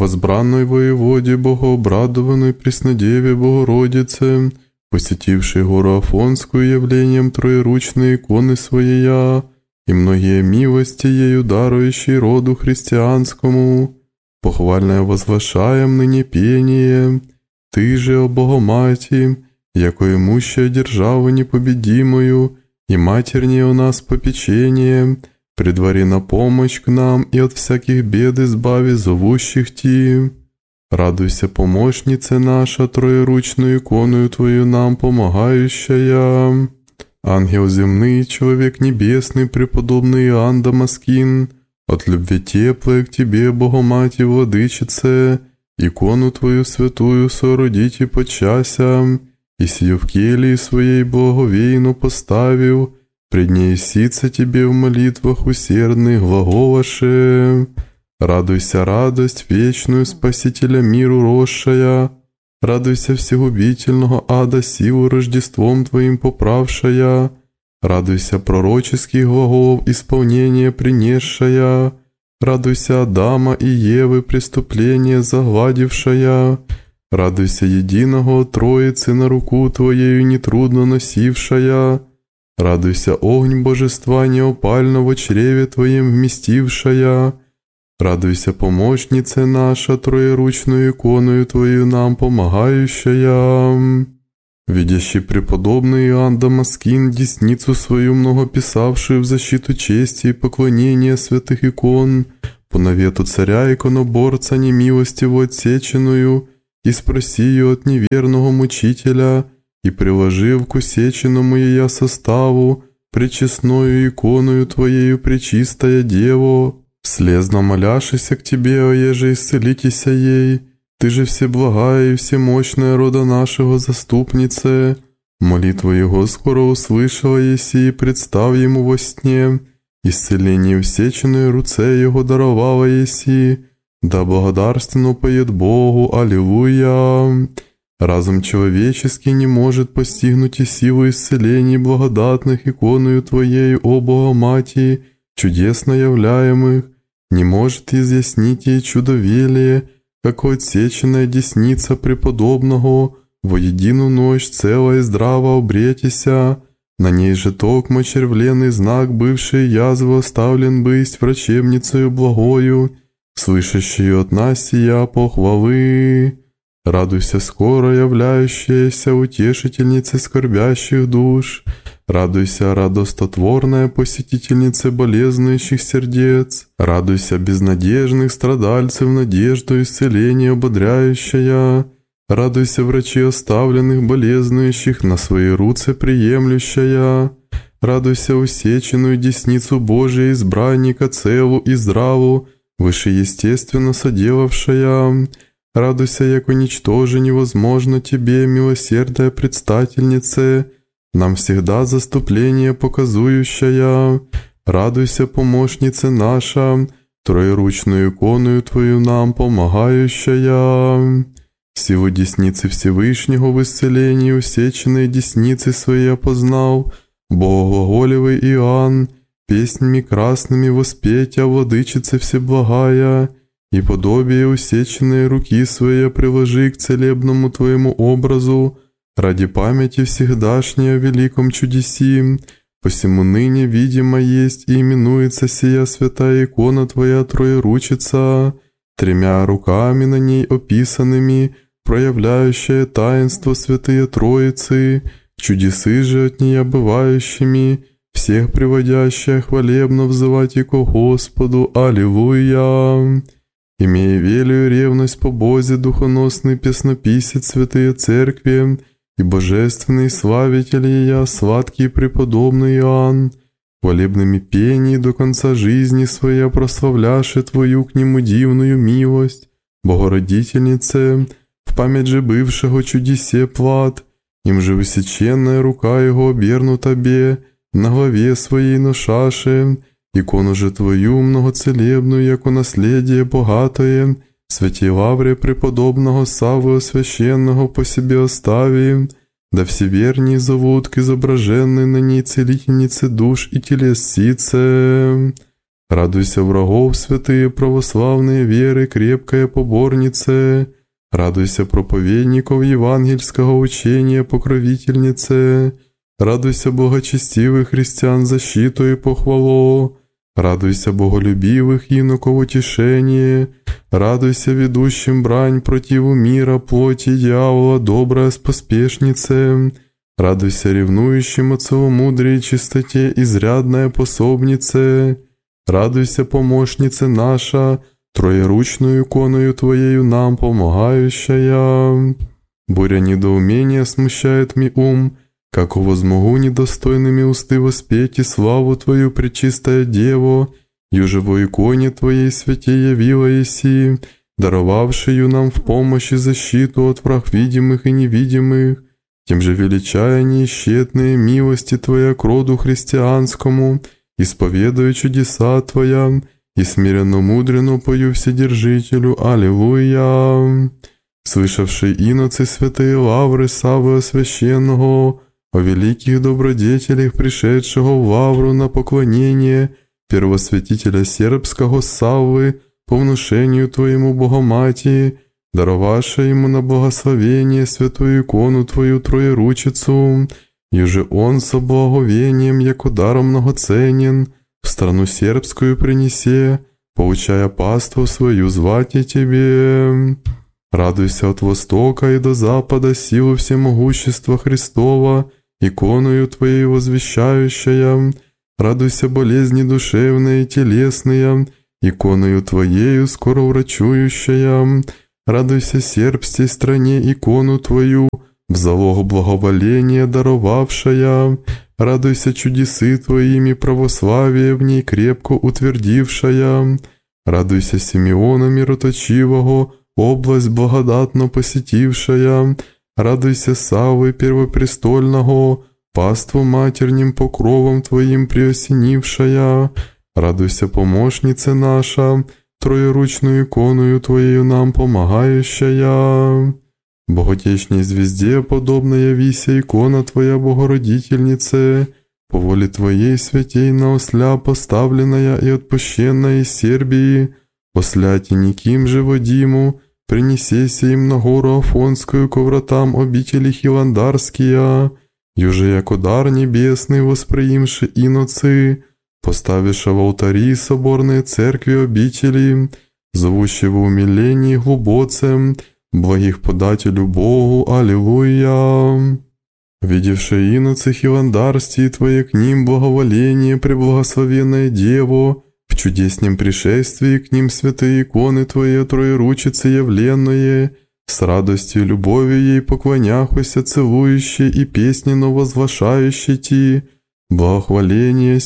возбранной воеводе, богообрадованной Преснодеве Богородице, посетившей гору Афонскую явлением троеручной иконы своей, и многие милости ею дарующей роду христианскому, похвальное возвышаем ныне пение. Ты же, о Богомати, яко имущая державу непобедимую, и матернее у нас попечение, предвари на помощь к нам и от всяких бед избави зовущих Ти. Радуйся, помощнице наша, троеручную иконую Твою нам помогающая. Ангел земный, человек небесный, преподобный Иоанн Дамаскин, от любви теплой к Тебе, Богомати, Владычице, икону Твою святую соорудите подчася, и сию в келии своей благовейно поставил, пред ней сица Тебе в молитвах усердных глаголаше. Радуйся, радость вечную Спасителя миру росшая, радуйся всегубительного ада силу Рождеством Твоим поправшая, радуйся пророческих глаголов исполнение принесшая, радуйся Адама и Евы преступление загладившая, радуйся единого Троицы на руку Твоею нетрудно носившая, радуйся огонь божества неопально в чреве Твоем вместившая, радуйся, помощнице наша, троеручную иконою Твою нам помогающая. Видящий преподобный Иоанн Дамаскин, десницу свою многописавшую в защиту чести и поклонения святых икон, по навету царя иконоборца немилостиво отсеченную, и спроси ее от неверного мучителя, и приложив к усеченному ея составу, пречестною иконою Твоею пречистая Дево, слезно моляшися к Тебе, о еже исцелитеся ей, Ты же всеблагая и всемощная рода нашего заступнице, молитву Его скоро услышала еси, и представ Ему во сне, исцеление усеченной руце Его даровала еси, да благодарственно поет Богу, аллилуйя. Разум человеческий не может постигнуть и силу исцелений благодатных иконою Твоею, о Богомати, чудесно являемых, не может изъяснить ей чудовелие, как отсеченная десница преподобного, во едину ночь целая и здраво обретися, на ней же токмо червленный знак бывшей язвы оставлен бысть врачебницею благою, слышащую от нас сия похвалы. Радуйся, скоро являющаяся утешительнице скорбящих душ, радуйся, радостотворная посетительница болезнующих сердец, радуйся, безнадежных страдальцев надежду исцеления ободряющая, радуйся, врачи оставленных болезнующих на свои руцы приемлющая, радуйся, усеченную десницу Божия избранника целу и здраву, вышеестественно соделавшая, радуйся, яко ничтоже невозможно Тебе, милосердная предстательнице, нам всегда заступление показующая, радуйся, помощнице наша, троеручную иконою Твою нам помогающая. Силу десницы Всевышнего в исцелении усеченной десницы своей опознал, Богоглаголевый Иоанн, песнями красными воспетя владычице всеблагая, и подобие усеченной руки своей приложи к целебному Твоему образу, ради памяти всегдашней о великом чудеси, посему ныне видимо есть и именуется сия святая икона Твоя Троеручица, тремя руками на ней описанными, проявляющая таинство святые Троицы, чудесы же от нее бывающими, всех приводящая хвалебно взывать и ко Господу, аллилуйя. Имея велию ревность по Бозе, духоносный песнописец святые церкви, и божественный славитель ея, сладкий преподобный Иоанн, хвалебными пений до конца жизни своей прославляши Твою к нему дивную милость, Богородительнице, в память же бывшего чудесе плат, им же высеченная рука Его обернута бе, на главе своей ношаше, икону же Твою многоцелебную, яко наследие богатое, святі лавре преподобного Саввы священного по себе остави, да все верние зовут к изображенной на ней целительнице душ и телес сице. Радуйся врагов, святые православные веры, крепкая поборнице. Радуйся проповедников евангельского учения, покровительнице. Радуйся благочестивых христиан, защиту и похвалу. Радуйся боголюбивых иноков, утешение. Радуйся ведущим брань противу мира, плоти дьявола, добрая споспешнице. Радуйся ревнующим от целомудрия и чистоте, изрядная пособнице. Радуйся, помощнице наша, троеручную иконою Твоею нам помогающая. Буря недоумения смущает ми ум, как возмогу недостойными усты воспеть и славу Твою, пречистая Дево, юже во иконе Твоей святе явила еси, даровавшую нам в помощь и защиту от враг видимых и невидимых, тем же величая неисчетные милости Твоя к роду христианскому, исповедую чудеса Твоя, и смиренно мудренно пою Вседержителю, Аллилуйя. Слышавший иноцы святые лавры Саввы Освященного, о великих добродетелях, пришедшего в лавру на поклонение первосвятителя сербского Саввы, по внушению Твоему Богоматии, даровавши ему на благословение святую икону Твою Троеручицу, еже он со благовением, яко даром многоценен, в страну сербскую принесе, поучая паству свою звати Тебе. Радуйся от востока и до запада силу всемогущества Христова, иконою Твоей возвещающая. Радуйся болезни душевные и телесные, иконою Твоею скоро врачующая. Радуйся сербской стране, икону Твою, в залог благоволения даровавшая. Радуйся чудесы Твоими, православие в ней крепко утвердившая. Радуйся Симеона мироточивого, область благодатно посетившая. Радуйся Саввы первопрестольного, паству матерним покровом Твоим преосенившая. Радуйся, помощница наша, троеручную иконою Твоею нам помогающая. Боготечней звезде подобная вися икона Твоя, Богородительнице, по воле Твоей святей на осля поставленная и отпущенная из Сербии, посляти никим же водиму, принесеся им на гору Афонскую ко вратам обители Хиландарские, юже яко дар небесный восприимши иноцы, поставивши в алтари соборные церкви обители, зовущего умилений глубоцем, благих подателю Богу, Аллилуйя. Видевши иноцы Хиландарстии Твое к ним благоволение, преблагословенное Дево, в чудеснем пришествии к ним святые иконы Твои троеручицы явленные, с радостью и любовью ей поклоняхуся целующие и песненно возвышающие Ти, благохваление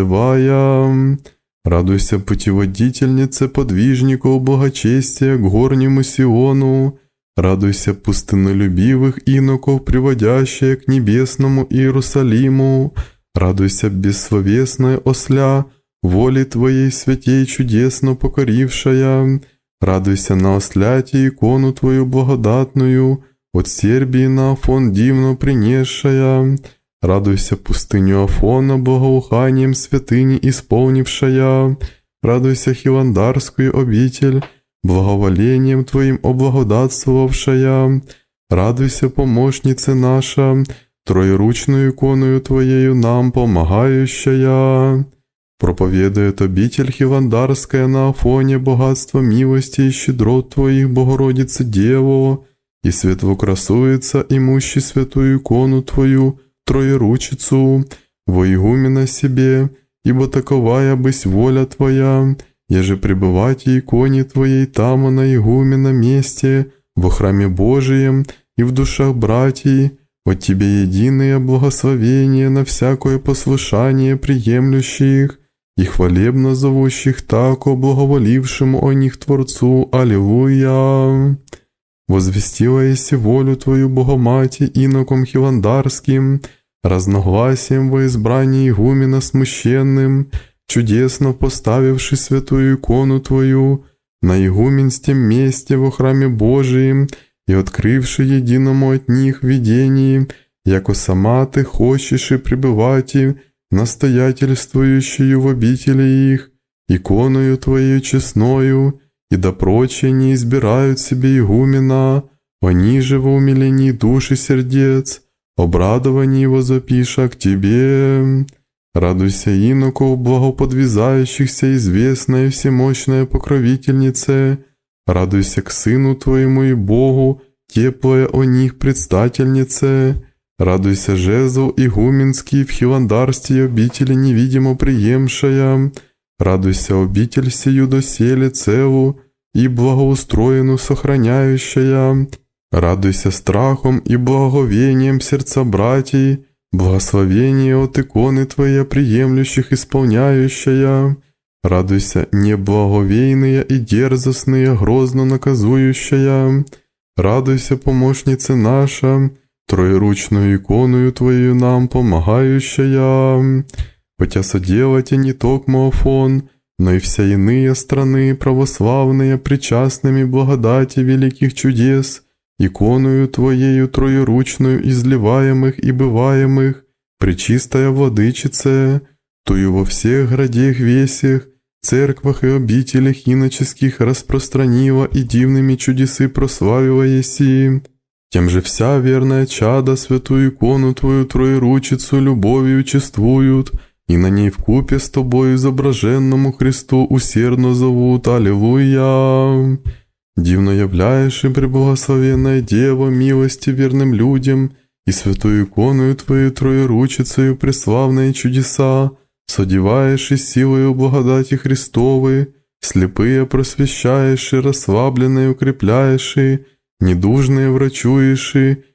сицевая. Радуйся, путеводительнице подвижников благочестия к горнему Сиону, радуйся, пустыннолюбивых иноков, приводящая к небесному Иерусалиму, радуйся, бессловесная осля, воли Твоей святей чудесно покорившая, радуйся на осляте икону Твою благодатную, от Сербии на Афон дивно принесшая, радуйся, пустыню Афона благоуханием святыни исполнившая, радуйся, Хиландарскую обитель, благоволением Твоим облагодатствовавшая, радуйся, помощнице наша, троеручную иконою Твоею нам помогающая. Проповедует обитель Хиландарская на Афоне богатство милости и щедрот Твоих, Богородице Дево, и светло красуется, имущий святую икону Твою, Троеручицу, во игумена себе, ибо таковая бысь воля Твоя, еже пребывать и иконе Твоей там на игумена месте, во храме Божием и в душах братьев, от Тебе единое благословение на всякое послушание приемлющих и хвалебно зовущих тако благоволившему о них Творцу. Аллилуйя! Возвестила еси волю Твою, Богомати, иноком Хиландарским, разногласием во избрании игумена смущенным, чудесно поставивши святую икону Твою на игуменстем месте во храме Божием и открывши единому от них видении, яко сама Ты хочешь и пребывать и настоятельствующую в обители их, иконою Твоею честною, и да прочие не избирают себе игумена, они же во умилении душ и сердец, обрадовании возопиша к Тебе. Радуйся, иноков, благоподвязающихся, известная и всемощная покровительнице, радуйся к Сыну Твоему и Богу, теплая о них предстательнице, радуйся, жезл игуменский в хиландарстве обители невидимо приемшая, радуйся, обитель сию доселе целу и благоустроену сохраняющая, радуйся страхом и благовением сердца братьей, благословение от иконы Твоя приемлющих исполняющая, радуйся, неблаговейные и дерзостные, грозно наказующая, радуйся, помощница наша, троеручную иконою Твою нам помогающая, хотя соделайте не токмо Афон, но и вся иные страны православные, причастными благодати великих чудес, иконою Твоею троеручную изливаемых и бываемых, пречистая Владычице, Тую во всех градех весях, церквах и обителях иноческих распространила и дивными чудесы прославила еси. Тем же вся верная чада святую икону Твою троеручицу любовью чествуют, и на ней вкупе с Тобою изображенному Христу усердно зовут Аллилуйя. Дивно являешь и преблагословенная Дева милости верным людям, и святую иконою Твою троеручицею преславные чудеса, содеваешь и силою благодати Христовой, слепые просвещаешь и расслабленные укрепляешь и недужные врачуешь и